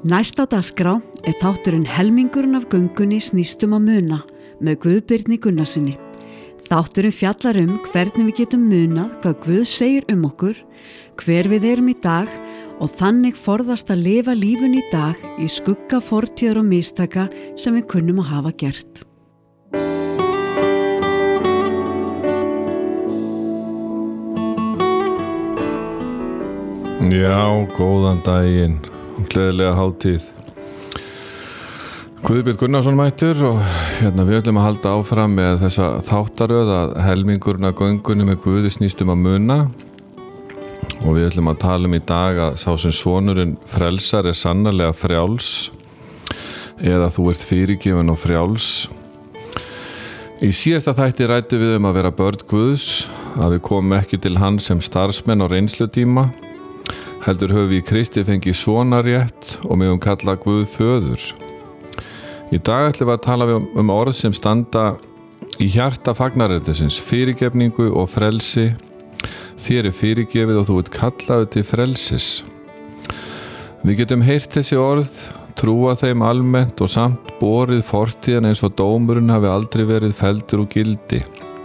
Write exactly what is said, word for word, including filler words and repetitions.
Næst á dagskrá er þátturinn Helmingurinn af göngunni snýst um að muna með Guðbirni Gunnarsinni. Þátturinn fjallar um hvernig við getum munað hvað Guð segir um okkur, hver við erum í dag og þannig forðast að lifa lífun í dag í skugga fortíðar og mistaka sem við kunnum að hafa gert. Já, góðan daginn og gleðilega hátíð. Guðbjörn Gunnarsson mættur og hérna við ætlum að halda áfram með þessa þáttaröð að helmingurinn af göngunni með Guði snýst um að muna og við ætlum að tala um í dag að sá sem sonurinn frelsar er sannarlega frjáls eða þú ert fyrirgefin og frjáls. Í síðasta þætti ræddu við um að vera börn Guðs, að við komum ekki til hans sem starfsmenn á reynslutíma, heldur höfum við í Kristi fengið sonarétt og megum kalla Guð föður. Í dag ætlum við að tala um orð sem standa í hjarta fagnarættisins, fyrirgefningu og frelsi. Þér er fyrirgefið og þú ert kallaður til frelsis. Við getum heyrt þessi orð, trúa þeim almennt og samt borið fortíðan eins og dómurinn hafi aldrei verið felldur úr gildi.